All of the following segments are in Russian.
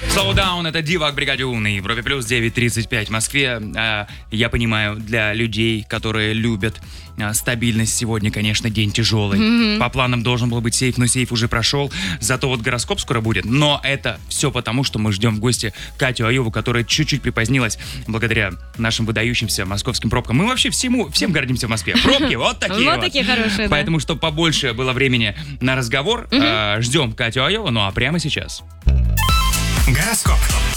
Slow Down — это Дива к бригаде У на Европе плюс 9:35 в Москве. Я понимаю, для людей, которые любят стабильность, сегодня, конечно, день тяжелый. По планам должен был быть сейф, но сейф уже прошел. Зато вот гороскоп скоро будет. Но это все потому, что мы ждем в гости Катю Айову, которая чуть-чуть припозднилась благодаря нашим выдающимся московским пробкам. Мы вообще всем гордимся в Москве. Пробки вот такие вот. Такие хорошие, да. Поэтому, чтобы побольше было времени на разговор, ждем Катю Айову. Ну а прямо сейчас гороскоп.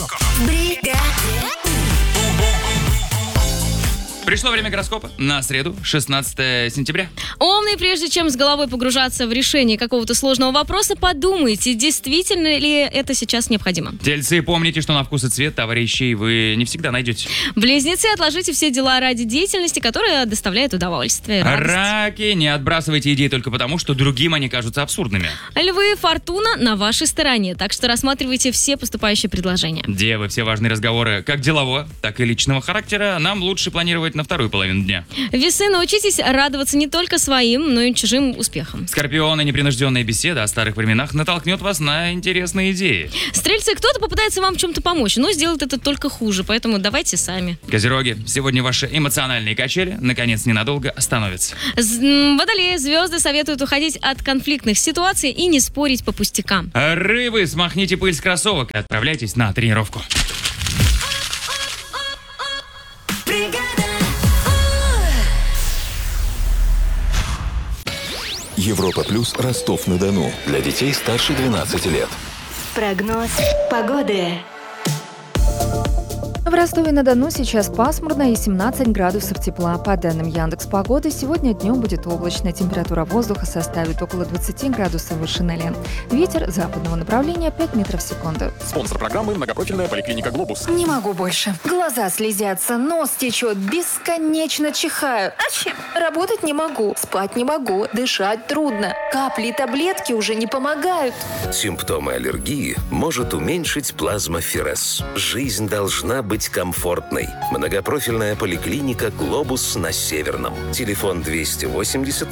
Пришло время гороскопа на среду, 16 сентября. Умный, прежде чем с головой погружаться в решение какого-то сложного вопроса, подумайте, действительно ли это сейчас необходимо. Тельцы, помните, что на вкус и цвет товарищей вы не всегда найдете. Близнецы, отложите все дела ради деятельности, которая доставляет удовольствие, радость. Раки, не отбрасывайте идеи только потому, что другим они кажутся абсурдными. Львы, фортуна на вашей стороне, так что рассматривайте все поступающие предложения. Девы, все важные разговоры как делового, так и личного характера нам лучше планировать на вторую половину дня. Весы, научитесь радоваться не только своим, но и чужим успехам. Скорпионы, непринужденная беседа о старых временах натолкнет вас на интересные идеи. Стрельцы, кто-то попытается вам в чем-то помочь, но сделает это только хуже, поэтому давайте сами. Козероги, сегодня ваши эмоциональные качели наконец ненадолго остановятся. Водолеи, звезды советуют уходить от конфликтных ситуаций и не спорить по пустякам. Рыбы, смахните пыль с кроссовок и отправляйтесь на тренировку. Европа плюс Ростов-на-Дону. Для детей старше 12 лет. Прогноз погоды. В Ростове-на-Дону сейчас пасмурно и 17 градусов тепла. По данным Яндекс.Погоды, сегодня днем будет облачно. Температура воздуха составит около 20 градусов выше 0. Ветер западного направления 5 метров в секунду. Спонсор программы — многопрофильная поликлиника «Глобус». Не могу больше. Глаза слезятся, нос течет, бесконечно чихаю. Работать не могу, спать не могу, дышать трудно. Капли и таблетки уже не помогают. Симптомы аллергии может уменьшить плазмоферез. Жизнь должна быть комфортной. Многопрофильная поликлиника «Глобус» на Северном. Телефон 280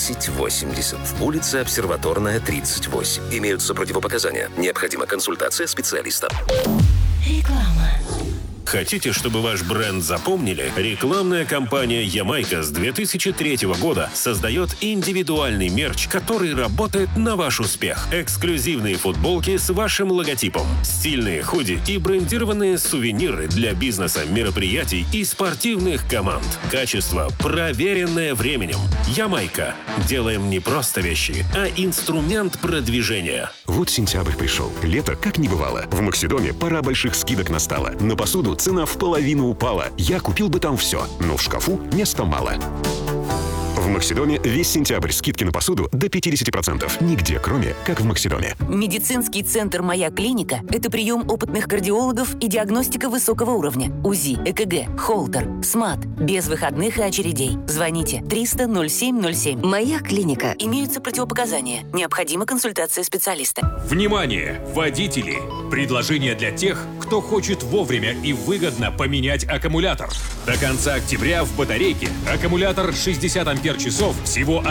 1080. Улица Обсерваторная, 38. Имеются противопоказания. Необходима консультация специалиста. Реклама. Хотите, чтобы ваш бренд запомнили? Рекламная кампания «Ямайка» с 2003 года создает индивидуальный мерч, который работает на ваш успех. Эксклюзивные футболки с вашим логотипом, стильные худи и брендированные сувениры для бизнеса, мероприятий и спортивных команд. Качество, проверенное временем. «Ямайка». Делаем не просто вещи, а инструмент продвижения. Вот сентябрь пришел. Лето как не бывало. В Максидоме пора больших скидок настала. На посуду цена в половину упала. Я купил бы там все, но в шкафу места мало. В Максидоме весь сентябрь скидки на посуду до 50%. Нигде, кроме как в Максидоме. Медицинский центр «Моя клиника» — это прием опытных кардиологов и диагностика высокого уровня. УЗИ, ЭКГ, холтер, СМАТ. Без выходных и очередей. Звоните 300-07-07. Моя клиника. Имеются противопоказания. Необходима консультация специалиста. Внимание, водители! Предложение для тех, кто хочет вовремя и выгодно поменять аккумулятор. До конца октября в батарейке аккумулятор 60 ампер-часов всего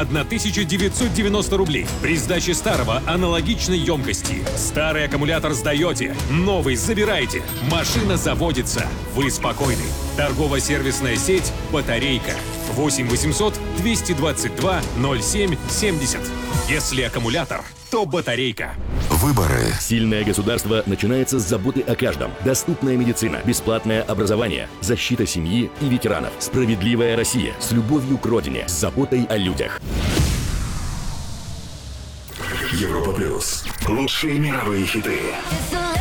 1990 рублей. При сдаче старого аналогичной емкости. Старый аккумулятор сдаете, новый забираете. Машина заводится. Вы спокойны. Торгово-сервисная сеть «Батарейка». 8 800 222 07 70. Если аккумулятор, то батарейка. Выборы. Сильное государство начинается с заботы о каждом. Доступная медицина, бесплатное образование, защита семьи и ветеранов. Справедливая Россия с любовью к родине, с заботой о людях. Европа плюс. Лучшие мировые хиты.